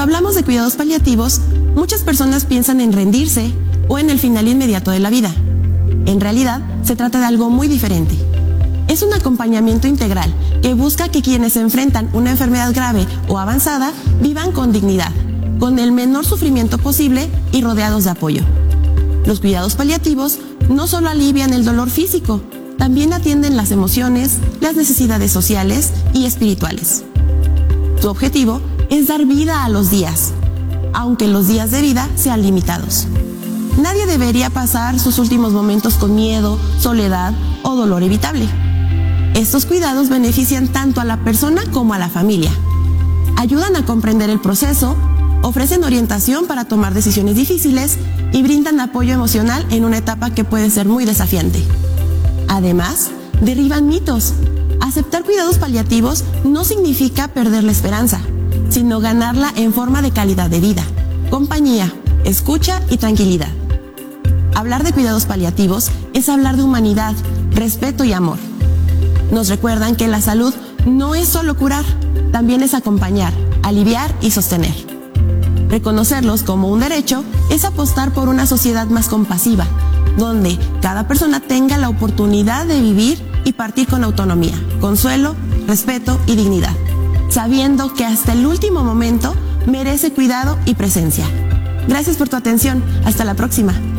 hablamos de cuidados paliativos, muchas personas piensan en rendirse o en el final inmediato de la vida. En realidad, se trata de algo muy diferente. Es un acompañamiento integral que busca que quienes enfrentan una enfermedad grave o avanzada vivan con dignidad, con el menor sufrimiento posible y rodeados de apoyo. Los cuidados paliativos no solo alivian el dolor físico, también atienden las emociones, las necesidades sociales y espirituales. Su objetivo es dar vida a los días, aunque los días de vida sean limitados. Nadie debería pasar sus últimos momentos con miedo, soledad o dolor evitable. Estos cuidados benefician tanto a la persona como a la familia. Ayudan a comprender el proceso, ofrecen orientación para tomar decisiones difíciles y brindan apoyo emocional en una etapa que puede ser muy desafiante. Además, derriban mitos. Aceptar cuidados paliativos no significa perder la esperanza, sino ganarla en forma de calidad de vida, compañía, escucha y tranquilidad. Hablar de cuidados paliativos es hablar de humanidad, respeto y amor. Nos recuerdan que la salud no es solo curar, también es acompañar, aliviar y sostener. Reconocerlos como un derecho es apostar por una sociedad más compasiva, donde cada persona tenga la oportunidad de vivir y partir con autonomía, consuelo, respeto y dignidad, sabiendo que hasta el último momento merece cuidado y presencia. Gracias por tu atención. Hasta la próxima.